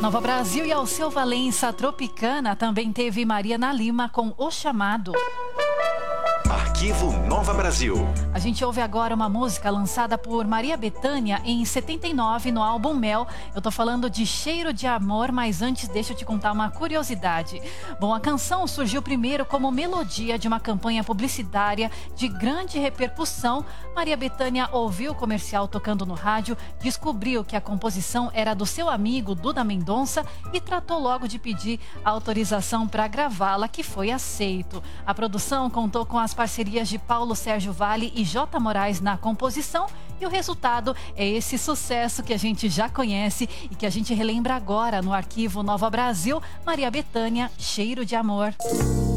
Nova Brasil e Alceu Valença Tropicana também teve Mariana Lima com O Chamado. Arquivo Nova Brasil. A gente ouve agora uma música lançada por Maria Bethânia em 79 no álbum Mel. Eu tô falando de Cheiro de Amor, mas antes deixa eu te contar uma curiosidade. Bom, a canção surgiu primeiro como melodia de uma campanha publicitária de grande repercussão. Maria Bethânia ouviu o comercial tocando no rádio, descobriu que a composição era do seu amigo Duda Mendonça e tratou logo de pedir autorização para gravá-la, que foi aceito. A produção contou com as parcerias de Paulo Sérgio Vale e J. Moraes na composição e o resultado é esse sucesso que a gente já conhece e que a gente relembra agora no Arquivo Nova Brasil. Maria Bethânia, Cheiro de Amor.